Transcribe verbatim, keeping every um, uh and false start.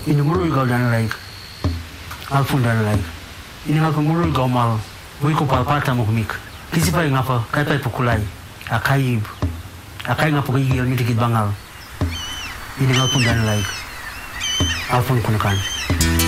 ini mulu ikaw dan like alfun dan like ini ngapa mulu ikaw mal wiko palpata mo kumik kisi pa ngapa kay pa pukulay akay akay ngapa gigil mi tikit bangal ini ngapa dan like alfun kunakan